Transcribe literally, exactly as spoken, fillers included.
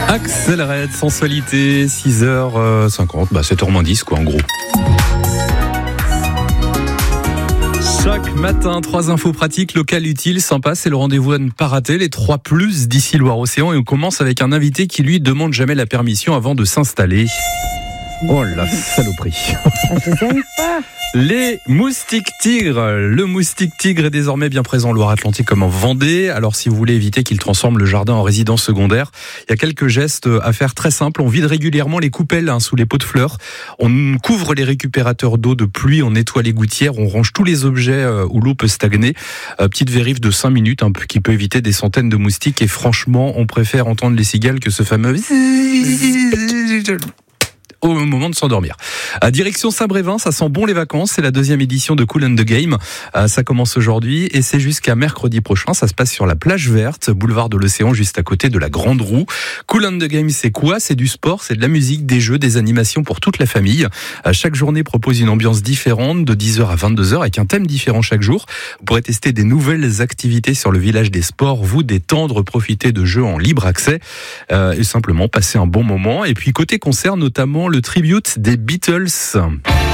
Accelerate, sensualité, six heures cinquante, bah sept heures moins dix quoi en gros. Chaque matin, trois infos pratiques, locales, utiles, sympas, c'est le rendez-vous à ne pas rater, les trois plus d'ici Loire-Océan, et on commence avec un invité qui lui demande jamais la permission avant de s'installer. Oh la saloperie. Les moustiques tigres. Le moustique tigre est désormais bien présent en Loire-Atlantique comme en Vendée. Alors si vous voulez éviter qu'il transforme le jardin en résidence secondaire, il y a quelques gestes à faire très simples. On vide régulièrement les coupelles hein, sous les pots de fleurs. On couvre les récupérateurs d'eau de pluie, on nettoie les gouttières, on range tous les objets où l'eau peut stagner. Euh, petite vérif de cinq minutes hein, qui peut éviter des centaines de moustiques. Et franchement, on préfère entendre les cigales que ce fameux... au moment de s'endormir. À direction Saint-Brévin, ça sent bon les vacances. C'est la deuxième édition de Cool and the Game. Euh, ça commence aujourd'hui et c'est jusqu'à mercredi prochain. Ça se passe sur la plage verte, boulevard de l'Océan, juste à côté de la Grande Roue. Cool and the Game, c'est quoi ? C'est du sport, c'est de la musique, des jeux, des animations pour toute la famille. Euh, chaque journée propose une ambiance différente de dix heures à vingt-deux heures avec un thème différent chaque jour. Vous pourrez tester des nouvelles activités sur le village des sports, vous détendre, profiter de jeux en libre accès euh, et simplement passer un bon moment. Et puis côté concert, notamment le tribute des Beatles.